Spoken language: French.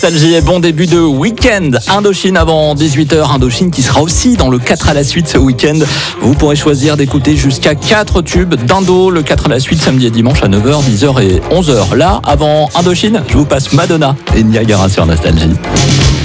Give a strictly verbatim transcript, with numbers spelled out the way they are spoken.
Nostalgie et bon début de week-end. Indochine avant dix-huit heures. Indochine qui sera aussi dans le quatre à la suite ce week-end. Vous pourrez choisir d'écouter jusqu'à quatre tubes d'Indo. Le quatre à la suite samedi et dimanche à neuf heures, dix heures et onze heures. Là, avant Indochine, je vous passe Madonna et Niagara sur Nostalgie.